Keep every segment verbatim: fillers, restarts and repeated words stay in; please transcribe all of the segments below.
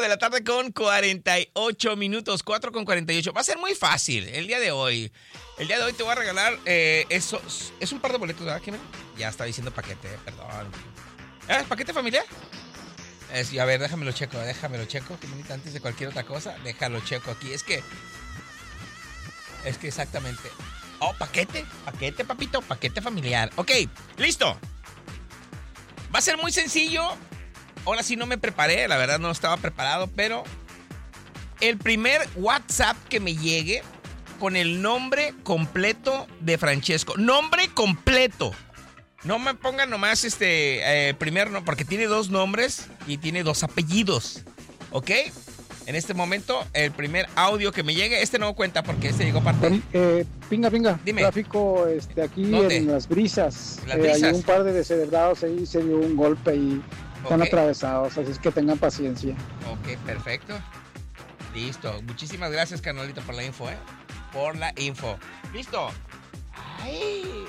de la tarde con cuarenta y ocho minutos, cuatro con cuarenta y ocho. Va a ser muy fácil el día de hoy. El día de hoy te voy a regalar eh, esos, es un par de boletos, ¿verdad, Jimena? Ya estaba diciendo paquete, perdón. ¿Eh? ¿Paquete familiar? Es, a ver, déjamelo checo, déjamelo checo, Jimenita, antes de cualquier otra cosa, déjalo checo aquí. Es que, es que exactamente. Oh, paquete, paquete, papito, paquete familiar. Ok, listo. Va a ser muy sencillo. Ahora sí no me preparé, la verdad no estaba preparado, pero el primer WhatsApp que me llegue con el nombre completo de Francesco. Nombre completo. No me pongan nomás este eh, primer nombre, porque tiene dos nombres y tiene dos apellidos. ¿Ok? En este momento, el primer audio que me llegue, este no cuenta porque este llegó aparte. Eh, pinga, pinga. Dime. Tráfico este, aquí ¿Dónde? en Las Brisas. Las Eh, Brisas. hay un par de desheredados ahí, se dio un golpe y están Ok. atravesados, así es que tengan paciencia. Ok, perfecto. Listo. Muchísimas gracias, Canolito, por la info, ¿eh? Por la info. Listo. Ay.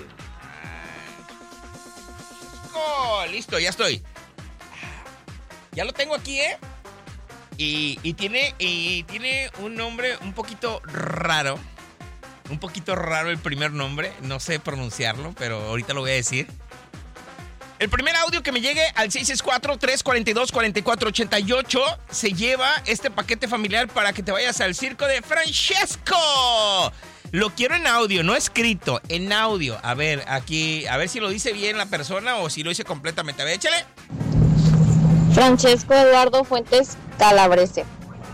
Oh, listo, ya estoy. Ya lo tengo aquí, ¿eh? Y, y, tiene, y tiene un nombre un poquito raro. Un poquito raro el primer nombre. No sé pronunciarlo, pero ahorita lo voy a decir. El primer audio que me llegue al seis seis cuatro, tres cuatro dos, cuatro cuatro ocho ocho se lleva este paquete familiar para que te vayas al circo de Francesco. Lo quiero en audio, no escrito, en audio. A ver, aquí, a ver si lo dice bien la persona o si lo dice completamente. A ver, échale. Francesco Eduardo Fuentes Calabrese.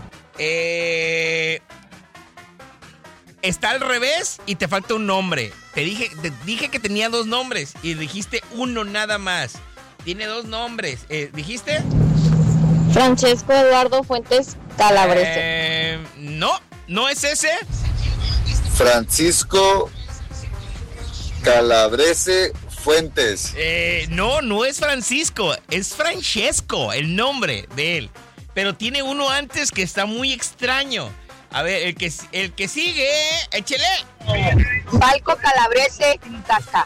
Eh, está al revés y te falta un nombre. Te dije, te dije que tenía dos nombres y dijiste uno nada más. Tiene dos nombres. Eh, ¿Dijiste? Francesco Eduardo Fuentes Calabrese. Eh, no, no es ese. Francisco Calabrese Fuentes. Eh, no, no es Francisco, es Francesco, el nombre de él. Pero tiene uno antes que está muy extraño. A ver, el que, el que sigue, échele. Balco Calabrese Casca.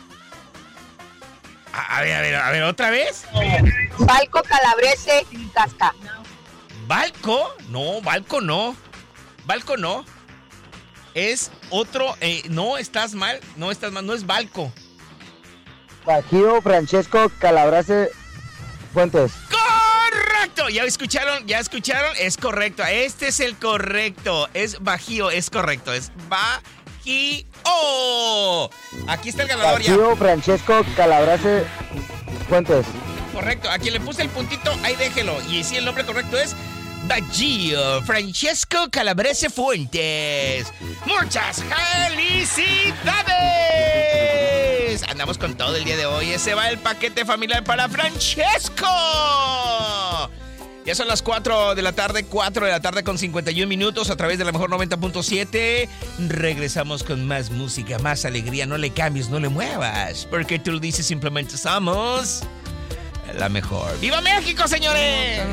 A, a ver, a ver, a ver, ¿otra vez? Balco Calabrese Casca. ¿Balco? No, Balco no. Balco no. Es otro, eh, no, estás mal, no estás mal, no es Balco. Bajío Francesco Calabrese Fuentes. ¡Correcto! ¿Ya escucharon? ¿Ya escucharon? Es correcto. Este es el correcto. Es Bajío, es correcto. Es Bajío. Aquí está el ganador ya. Bajío Francesco Calabrese Fuentes. Correcto. A quien le puse el puntito, ahí déjelo. Y sí, el nombre correcto es Bajío Francesco Calabrese Fuentes. ¡Muchas felicidades! Andamos con todo el día de hoy. Ese va el paquete familiar para Francesco. Ya son las cuatro de la tarde, cuatro de la tarde con cincuenta y un minutos a través de la mejor noventa punto siete. Regresamos con más música, más alegría. No le cambies, no le muevas, porque tú lo dices, simplemente somos la mejor. ¡Viva México, señores!